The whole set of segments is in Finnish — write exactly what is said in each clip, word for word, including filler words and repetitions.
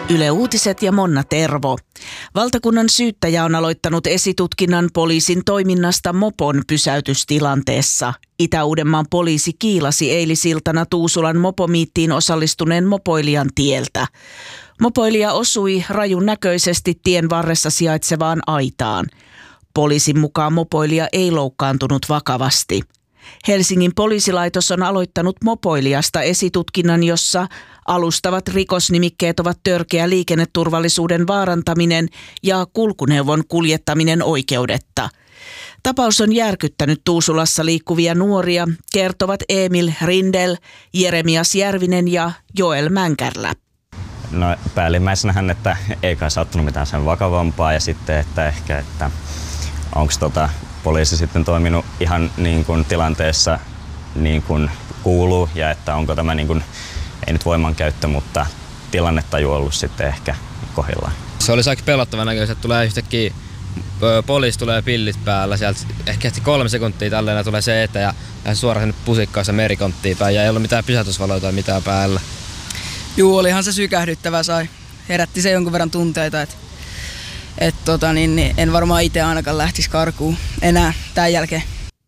Yle Uutiset ja Monna Tervo. Valtakunnan syyttäjä on aloittanut esitutkinnan poliisin toiminnasta mopon pysäytystilanteessa. Itä-Uudenmaan poliisi kiilasi eilisiltana Tuusulan mopomiittiin osallistuneen mopoilijan tieltä. Mopoilija osui rajun näköisesti tien varressa sijaitsevaan aitaan. Poliisin mukaan mopoilija ei loukkaantunut vakavasti. Helsingin poliisilaitos on aloittanut mopoilijasta esitutkinnan, jossa alustavat rikosnimikkeet ovat törkeä liikenneturvallisuuden vaarantaminen ja kulkuneuvon kuljettaminen oikeudetta. Tapaus on järkyttänyt Tuusulassa liikkuvia nuoria, kertovat Emil Rindel, Jeremias Järvinen ja Joel Mänkärlä. No päällimmäisenähän, että ei kai sattunut mitään sen vakavampaa ja sitten, että ehkä, että onko tota poliisi sitten toiminut ihan niin kuin tilanteessa niin kuin kuuluu ja että onko tämä niin kuin, ei nyt voimankäyttö, mutta tilannetaju ollut sitten ehkä kohdillaan. Se oli aika pelottavan näköistä, että tulee yhtäkkiä poliisi tulee pillit päällä, sieltä ehkä kolme sekuntia tälleen tulee se eteen ja lähes suoraan sinne pusikkaassa merikonttiin päin ja ei ollut mitään pysäytysvaloja tai mitään päällä. Juu, olihan se sykähdyttävä, sai. Herätti se jonkun verran tunteita, että et, tota, niin, niin, en varmaan itse ainakaan lähtisi karkuun enää tämän jälkeen.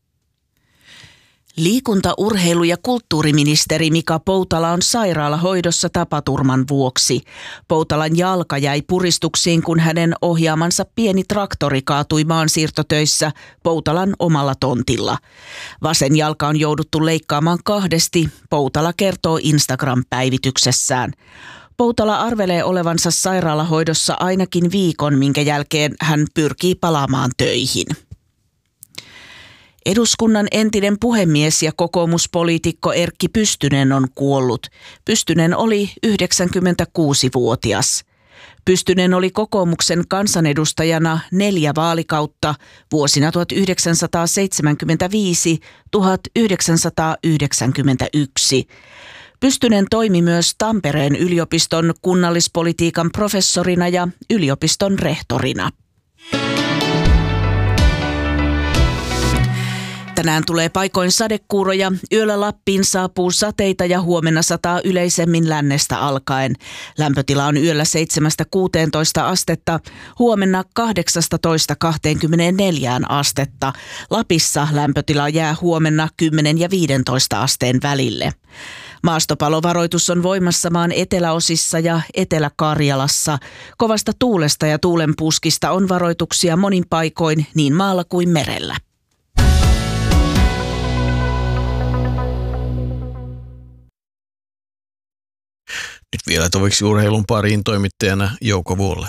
Liikunta-, urheilu- ja kulttuuriministeri Mika Poutala on sairaalahoidossa tapaturman vuoksi. Poutalan jalka jäi puristuksiin, kun hänen ohjaamansa pieni traktori kaatui maansiirtotöissä Poutalan omalla tontilla. Vasen jalka on jouduttu leikkaamaan kahdesti, Poutala kertoo Instagram-päivityksessään. Poutala arvelee olevansa sairaalahoidossa ainakin viikon, minkä jälkeen hän pyrkii palaamaan töihin. Eduskunnan entinen puhemies ja kokoomuspoliitikko Erkki Pystynen on kuollut. Pystynen oli yhdeksänkymmentäkuusivuotias. Pystynen oli kokoomuksen kansanedustajana neljä vaalikautta vuosina tuhatyhdeksänsataaseitsemänkymmentäviisi - tuhatyhdeksänsataayhdeksänkymmentäyksi. Pystynen toimi myös Tampereen yliopiston kunnallispolitiikan professorina ja yliopiston rehtorina. Tänään tulee paikoin sadekuuroja, yöllä Lappiin saapuu sateita ja huomenna sataa yleisemmin lännestä alkaen. Lämpötila on yöllä seitsemästä kuuteentoista astetta, huomenna kahdeksastatoista kahteenkymmeneenneljään astetta. Lapissa lämpötila jää huomenna kymmenen ja viidentoista asteen välille. Maastopalovaroitus on voimassa maan eteläosissa ja Etelä-Karjalassa. Kovasta tuulesta ja tuulenpuskista on varoituksia monin paikoin niin maalla kuin merellä. Nyt vielä toveksi urheilun pariin toimittajana Jouko Vuolle.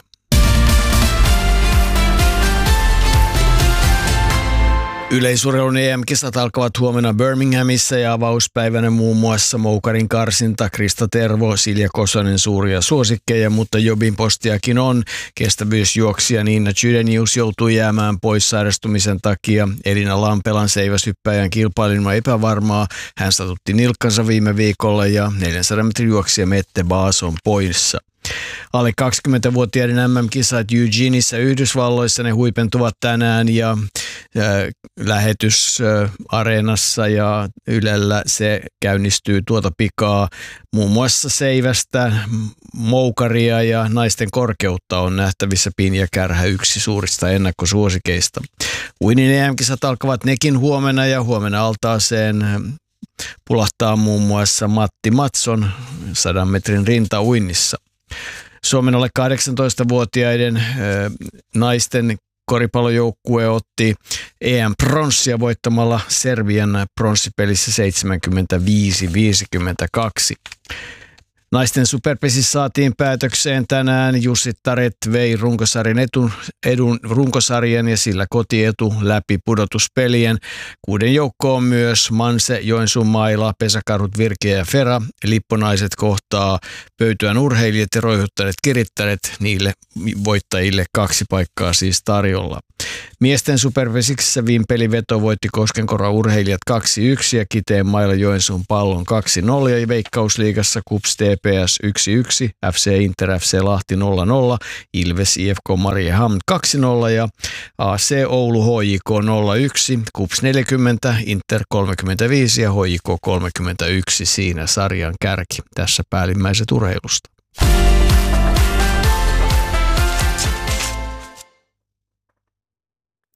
Yleisurheilun E M-kisat alkavat huomenna Birminghamissa ja avauspäivänä muun muassa Moukarin karsinta, Krista Tervo, Silja Kosonen suuria suosikkeja, mutta jobin postiakin on. Kestävyysjuoksija Niina Chydenius joutui jäämään pois sairastumisen takia. Elina Lampelan seiväshyppäjän kilpailun on epävarmaa. Hän statutti nilkkansa viime viikolla ja neljänsadan metrin juoksija Mette Baas on poissa. Alle kaksikymmentävuotiaiden M M-kisat Eugeneissa Yhdysvalloissa, ne huipentuvat tänään ja ää, lähetys ää, Areenassa ja Ylellä se käynnistyy tuota pikaa. Muun muassa seivästä, moukaria ja naisten korkeutta on nähtävissä Pinja Kärhä, yksi suurista ennakkosuosikeista. Uinnin E M-kisat alkavat nekin huomenna ja huomenna altaaseen pulahtaa muun muassa Matti Matson sadan metrin rintauinnissa. Suomen alle kahdeksantoistavuotiaiden ö, naisten koripallojoukkue otti E M-pronssia voittamalla Serbian pronssipelissä seitsemänkymmentäviisi viisikymmentäkaksi. Naisten superpesissä saatiin päätökseen tänään. Jussi Taret vei runkosarjan etun, edun runkosarjan ja sillä kotietu läpi pudotuspelien. Kuuden joukko on myös Manse, Joensuun Maila, Pesäkarhut, Virkeä ja Fera. Lipponaiset kohtaa Pöytyän urheilijat ja Roihuttaneet kirittäneet. Niille voittajille kaksi paikkaa siis tarjolla. Miesten superpesiksessä vimpeliveto voitti Koskenkorva urheilijat kaksi yksi ja Kiteen Maila Joensuun Pallon kaksi nolla ja Veikkausliigassa Kups T P S yksi yksi, F C Inter F C Lahti nolla nolla, Ilves I F K Mariehamn kaksi nolla ja A C Oulu H J K nolla yksi, Kups neljäkymmentä, Inter kolmekymmentäviisi ja H J K kolmekymmentäyksi siinä sarjan kärki. Tässä päällimmäiset urheilusta.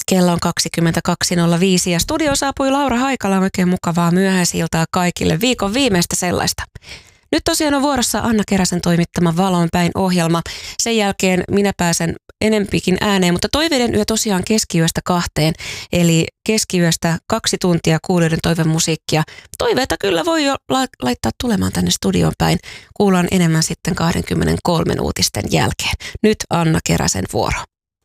Kello on kaksikymmentäkaksi nolla viisi ja studioon saapui Laura Haikala. Oikein mukavaa myöhäisiltaa kaikille, viikon viimeistä sellaista. Nyt tosiaan on vuorossa Anna Keräsen toimittama Valoon päin -ohjelma. Sen jälkeen minä pääsen enempikin ääneen, mutta toiveiden yö tosiaan keskiyöstä kahteen. Eli keskiyöstä kaksi tuntia kuulijoiden toivemusiikkia. Toiveita kyllä voi jo la- laittaa tulemaan tänne studioon päin. Kuullaan enemmän sitten kaksikymmentäkolme uutisten jälkeen. Nyt Anna Keräsen vuoro.